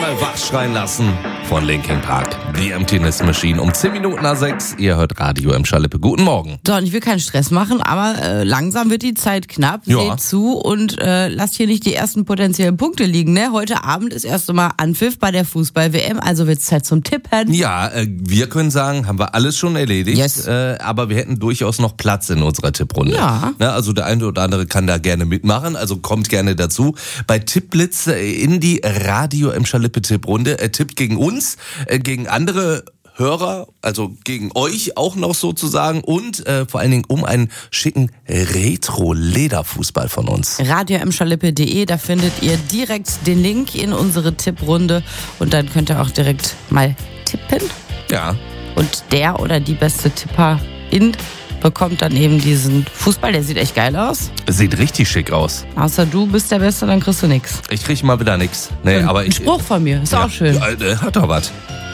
mal wachschreien lassen von Linkin Park. The Emptiness Machine um 10 Minuten nach 6. Ihr hört Radio im Schalippe. Guten Morgen. So, und ich will keinen Stress machen, aber langsam wird die Zeit knapp. Ja. Seht zu und lasst hier nicht die ersten potenziellen Punkte liegen. Ne? Heute Abend ist erst einmal Anpfiff bei der Fußball-WM, also wird's Zeit zum Tippen. Ja, wir können sagen, haben wir alles schon erledigt. Yes. Aber wir hätten durchaus noch Platz in unserer Tipprunde. Ja. Ne, also der eine oder andere kann da gerne mitmachen, also kommt gerne dazu. Bei Tippblitz in die Radio im Schalippe Tipprunde. Tippt gegen uns, gegen andere Hörer, also gegen euch auch noch sozusagen und vor allen Dingen um einen schicken Retro-Lederfußball von uns. radio-im-schalippe.de, da findet ihr direkt den Link in unsere Tipprunde und dann könnt ihr auch direkt mal tippen. Ja. Und der oder die beste Tipperin bekommt dann eben diesen Fußball, der sieht echt geil aus. Sieht richtig schick aus. Außer du bist der Beste, dann kriegst du nix. Ich krieg mal wieder nix. Nee, aber Ein Spruch von mir, ist auch schön. Ja, hat doch was.